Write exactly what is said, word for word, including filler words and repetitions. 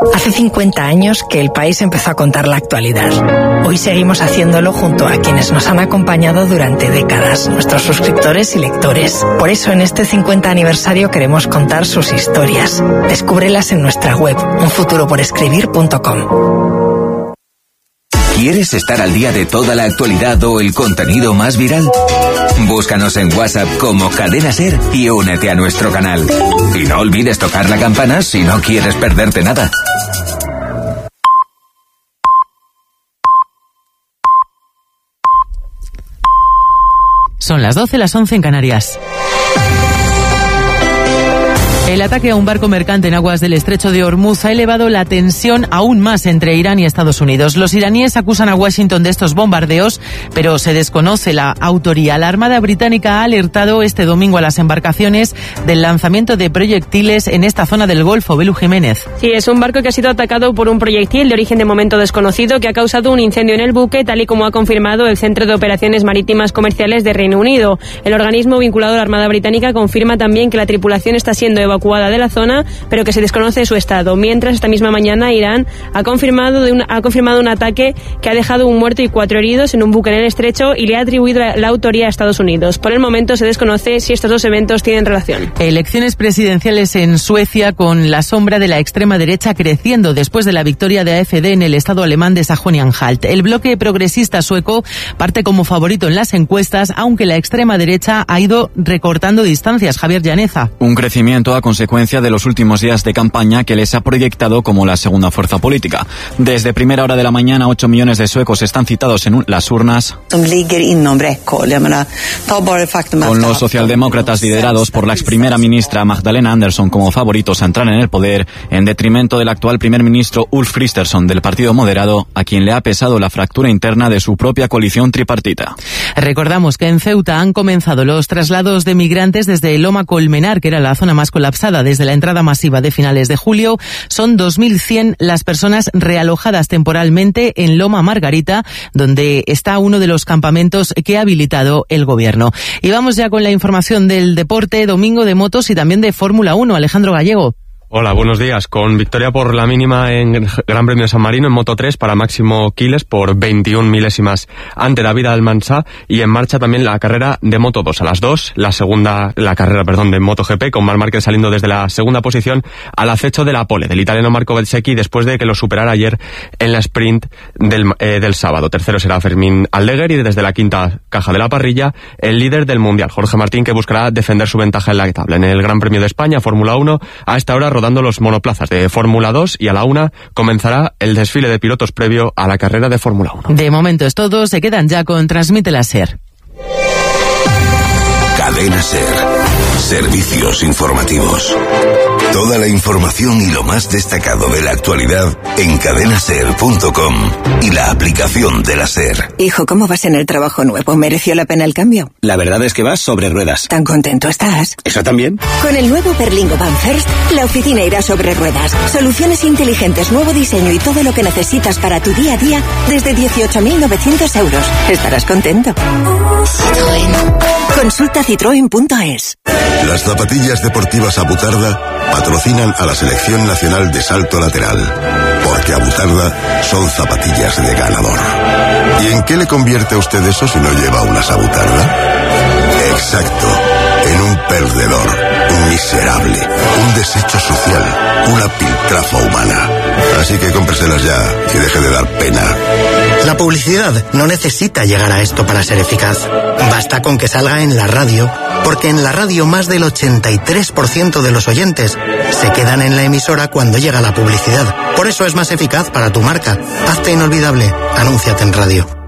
Hace cincuenta años que el país empezó a contar la actualidad. Hoy seguimos haciéndolo junto a quienes nos han acompañado durante décadas, nuestros suscriptores y lectores. Por eso en este cincuenta aniversario queremos contar sus historias. Descúbrelas en nuestra web, un futuro por escribir punto com. ¿Quieres estar al día de toda la actualidad o el contenido más viral? Búscanos en WhatsApp como Cadena Ser y únete a nuestro canal. Y no olvides tocar la campana si no quieres perderte nada. Son las doce, las once en Canarias. El ataque a un barco mercante en aguas del estrecho de Hormuz ha elevado la tensión aún más entre Irán y Estados Unidos. Los iraníes acusan a Washington de estos bombardeos, pero se desconoce la autoría. La Armada Británica ha alertado este domingo a las embarcaciones del lanzamiento de proyectiles en esta zona del Golfo. Belu Jiménez. Sí, es un barco que ha sido atacado por un proyectil de origen de momento desconocido que ha causado un incendio en el buque, tal y como ha confirmado el Centro de Operaciones Marítimas Comerciales de Reino Unido. El organismo vinculado a la Armada Británica confirma también que la tripulación está siendo evacuada de la zona, pero que se desconoce su estado. Mientras, esta misma mañana, Irán ha confirmado, de un, ha confirmado un ataque que ha dejado un muerto y cuatro heridos en un buque en el estrecho y le ha atribuido la, la autoría a Estados Unidos. Por el momento se desconoce si estos dos eventos tienen relación. Elecciones presidenciales en Suecia con la sombra de la extrema derecha creciendo después de la victoria de A F D en el estado alemán de Sajonia-Anhalt. El bloque progresista sueco parte como favorito en las encuestas, aunque la extrema derecha ha ido recortando distancias. Javier Llaneza. Un crecimiento a consecuencia de los últimos días de campaña que les ha proyectado como la segunda fuerza política. Desde primera hora de la mañana, ocho millones de suecos están citados en las urnas, con los socialdemócratas liderados por la ex primera ministra Magdalena Andersson como favoritos a entrar en el poder, en detrimento del actual primer ministro Ulf Kristersson del Partido Moderado, a quien le ha pesado la fractura interna de su propia coalición tripartita. Recordamos que en Ceuta han comenzado los traslados de migrantes desde Loma Colmenar, que era la zona más colapsada desde la entrada masiva de finales de julio. Son dos mil cien las personas realojadas temporalmente en Loma Margarita, donde está uno de los campamentos que ha habilitado el gobierno. Y vamos ya con la información del deporte, domingo de motos y también de Fórmula uno. Alejandro Gallego. Hola, buenos días. Con victoria por la mínima en Gran Premio de San Marino en Moto tres para Máximo Quiles por veintiún milésimas ante David Almansa, y en marcha también la carrera de Moto dos a las dos, la segunda, la carrera, perdón, de MotoGP con Marc Márquez saliendo desde la segunda posición al acecho de la pole del italiano Marco Bezzecchi después de que lo superara ayer en la sprint del, eh, del sábado. Tercero será Fermín Aldeguer y desde la quinta caja de la parrilla el líder del Mundial, Jorge Martín, que buscará defender su ventaja en la tabla. En el Gran Premio de España, Fórmula uno, a esta hora rodando los monoplazas de Fórmula dos y a la una comenzará el desfile de pilotos previo a la carrera de Fórmula uno. De momento es todo, se quedan ya con Transmite la Ser. Cadena Ser. Servicios informativos. Toda la información y lo más destacado de la actualidad en cadena ser punto com y la aplicación de la Ser. Hijo, ¿cómo vas en el trabajo nuevo? ¿Mereció la pena el cambio? La verdad es que vas sobre ruedas. ¿Tan contento estás? ¿Eso también? Con el nuevo Berlingo Van First, la oficina irá sobre ruedas. Soluciones inteligentes, nuevo diseño y todo lo que necesitas para tu día a día desde dieciocho mil novecientos euros. Estarás contento. Citroën. Consulta citroen punto es. Las zapatillas deportivas Abutarda patrocinan a la Selección Nacional de Salto Lateral, porque Abutarda son zapatillas de ganador. ¿Y en qué le convierte a usted eso si no lleva unas Abutarda? Exacto, en un perdedor, un miserable, un desecho social, una piltrafa humana. Así que cómpreselas ya y deje de dar pena. La publicidad no necesita llegar a esto para ser eficaz. Basta con que salga en la radio, porque en la radio más del ochenta y tres por ciento de los oyentes se quedan en la emisora cuando llega la publicidad. Por eso es más eficaz para tu marca. Hazte inolvidable. Anúnciate en radio.